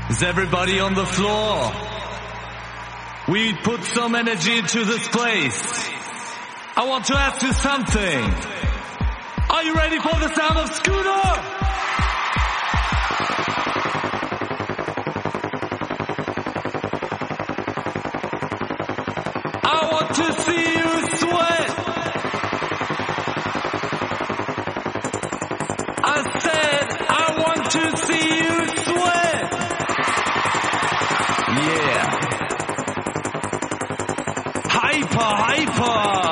Is everybody on the floor? We put some energy into this place. I want to ask you something. Are you ready for the sound of Scooter? I want to see you sweat. I said I want to see you sweat. Yeah. Hyper.